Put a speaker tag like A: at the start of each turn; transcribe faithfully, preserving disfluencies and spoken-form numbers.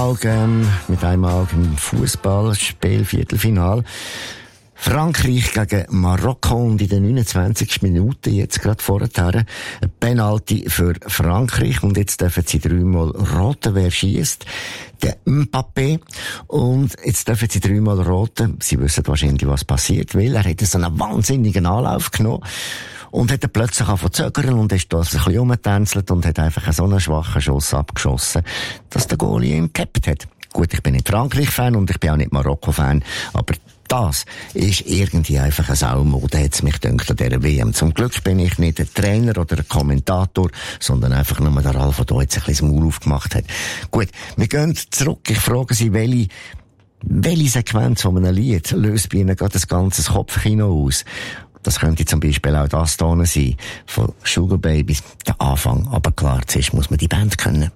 A: Ähm, mit einmal im Fußballspiel Viertelfinal. Frankreich gegen Marokko und in den neunundzwanzigsten Minuten jetzt gerade vorher ein Penalty für Frankreich und jetzt dürfen sie dreimal roten, wer schießt. Der Mbappé. Und jetzt dürfen sie dreimal roten. Sie wissen wahrscheinlich, was passiert, weil er hat so einen wahnsinnigen Anlauf genommen und hat dann plötzlich angefangen zu zögern und ist da ein bisschen rumgetänzelt und hat einfach so einen schwachen Schuss abgeschossen, dass der Goalie ihn gehabt hat. Gut, ich bin nicht Frankreich-Fan und ich bin auch nicht Marokko-Fan, aber das ist irgendwie einfach ein Saumode, hat es mich gedacht an dieser W M. Zum Glück bin ich nicht ein Trainer oder ein Kommentator, sondern einfach nur der Ralf, der da jetzt ein bisschen das Maul aufgemacht hat. Gut, wir gehen zurück. Ich frage Sie, welche, welche Sequenz von einem Lied löst bei Ihnen gerade das ganze Kopfkino aus? Das könnte zum Beispiel auch das hier sein, von Sugar Babies, der Anfang. Aber klar, zuerst muss man die Band kennen.